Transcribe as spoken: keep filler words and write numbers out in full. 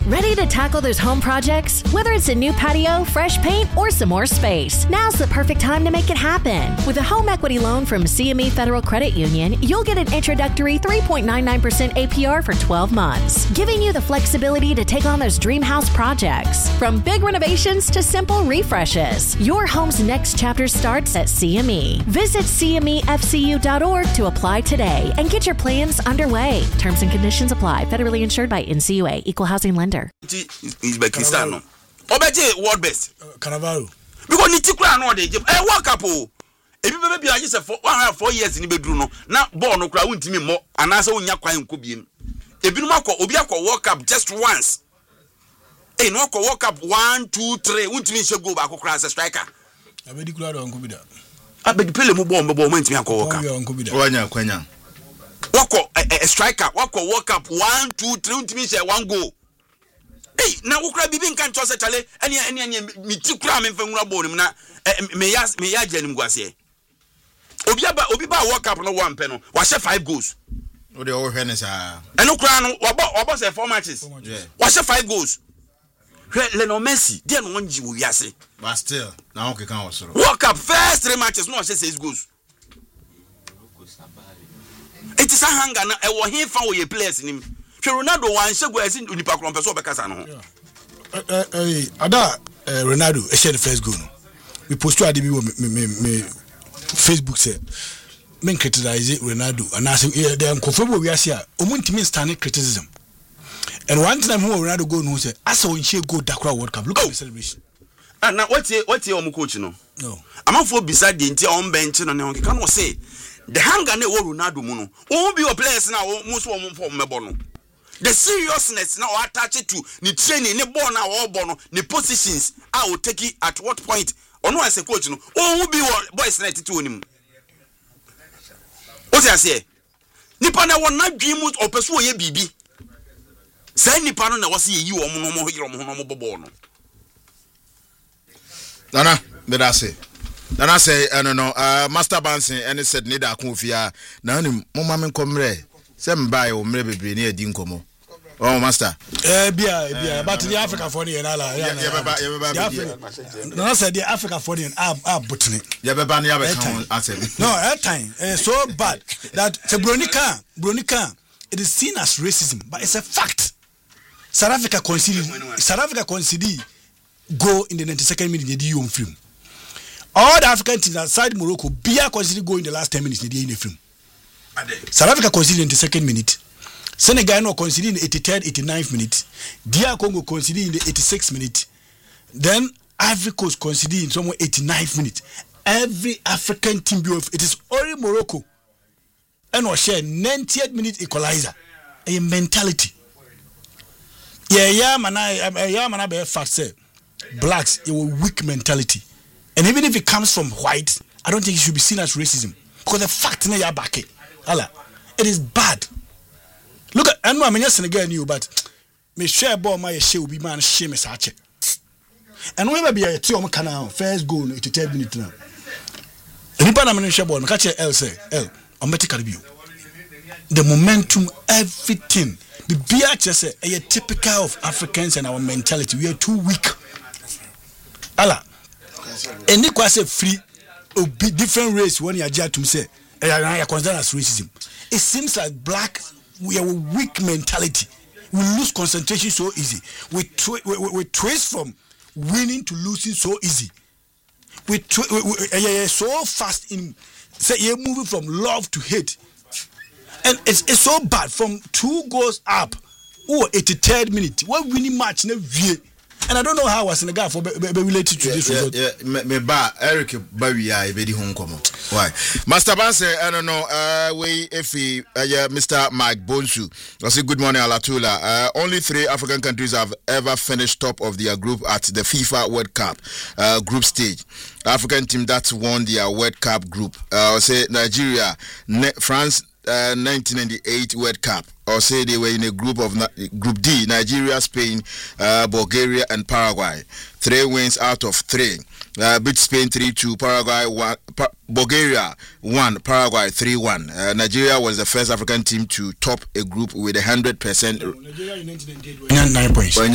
Ready to tackle those home projects? Whether it's a new patio, fresh paint, or some more space, now's the perfect time to make it happen. With a home equity loan from C M E Federal Credit Union, you'll get an introductory three point nine nine percent A P R for twelve months, giving you the flexibility to take on those dream house projects. From big renovations to simple refreshes, your home's next chapter starts at C M E. Visit C M E F C U dot org to apply today and get your plans underway. Terms and conditions apply. Federally insured by N C U A. Equal housing lender. Uzbekistan no obeje world best Cannavaro because ni tikura no dey eh world cup o ebi bebe bia age se for one hundred four years ni beduru no na ball no kura wuntimi mo anase wonya kwan nko biem ebi no akọ obi akọ world cup just once eh no akọ world cup one two three wuntimi nse go ba akọ as a striker abedi kura do nko bi da abedi pele mu ball mbọ mo ntimi akọ world cup wanya kwanya wako a striker wako world cup one two three wuntimi nse one goal. Hey, na ukra bibi nkan to se chale ene ene ene mi tikura me mfa nwura ball nim na me ya me ya gyanim guase obi aba obi ba world cup no one pe no wa she five goals o de o hwe ne sa eno kura no wa bo say four matches wa she five goals Lionel Messi dia no nji wo wiase but still na o kekan osoro world cup first three matches no wa she six goals it is a hanga na e wo hin fa wo ye players nim Ronaldo wan shego esi unipa kron peso bekasa no ho eh eh ada Ronaldo e share the first goal no we post to adibi me me me Facebook say men criticize Ronaldo and I say dem confirm we ase a omuntimi stand criticism and one time when Ronaldo go no say asa won share goal dakra World Cup look at the celebration ah na what what your coach no no amafo beside the ntia on bench no ne on kan no say the hanga na Ronaldo mu no o bi your players na o mu so o mfo mebo no the seriousness now attach it to the training the ball now all ball the positions I will take it at what point or no as a coach no oh will be boys ninety-two him what I say nipa na won na dream or person ye bibi say nipa no na was ye you omo no mo hiro mo no mo ball no nana me da say nana say no no uh master Bansin and said need akonfia na nim mo ma men komre Sem buy o mre bebre na edi nkomo. Oh master. Eh bia bia but the Africa for the na la. Yeah beba yeah beba. No say the Africa for the ah ah butne. Yeah beba na ya be kan answer. No, that time eh so bad that the Bronica, Bronica it is seen as racism but it's a fact. South Africa conceded South Africa conceded go in the ninety-second minute they do film. All the African teams outside Morocco bia conceded go in the last ten minutes they in the film. South Africa conceded in the second minute. Senegal no conceded in the eighty-third, eighty-ninth minute. D R Congo conceded in the eighty-sixth minute. Then Ivory Coast conceded in somewhere eighty-ninth minute. Every African team, it is only Morocco. And we share ninetieth minute equalizer. A mentality. Yeah, yeah, man, I, yeah, man, I be fact say blacks a weak mentality, and even if it comes from white, I don't think it should be seen as racism because the fact na ya back it. Allah, it is bad. Look at I know I'm just Senegal you, but me share ball my share will be man shame is hatchet. And whenever be a two canal first goal to ten minutes now. Any pan I'm share ball, catch L say L. I'm better Caribbean. The momentum, everything. The B H S a typical of Africans and our mentality. We are too weak. Allah, and you say free, a different race when you are just to say. I consider as racism. It seems like black we have a weak mentality. We lose concentration so easy. We tw- we, we, we trace from winning to losing so easy. We, tw- we, we uh, so fast in say you're moving from love to hate, and it's it's so bad from two goals up. Oh, eighty-third minute. What winning match never. And I don't know how I was in the guy for be, be, be related to yeah, this yeah, result. Yeah, me, me ba Eric Bawia ebedi hon komo. Why? Master Banse, I don't know. Uh, we if we uh, yeah, Mister Mike Bonsu. I say good morning, Alatula. Uh, only three African countries have ever finished top of their group at the FIFA World Cup uh, group stage. African team that won their World Cup group. Uh, I say Nigeria, ne- France. Uh, nineteen ninety-eight World Cup, or say they were in a group of na- Group D: Nigeria, Spain, uh, Bulgaria, and Paraguay. Three wins out of three. Uh, beat Spain three two, Paraguay one, pa- Bulgaria one, Paraguay three one. Uh, Nigeria was the first African team to top a group with a hundred percent. Nigeria in nineteen ninety-eight nine points.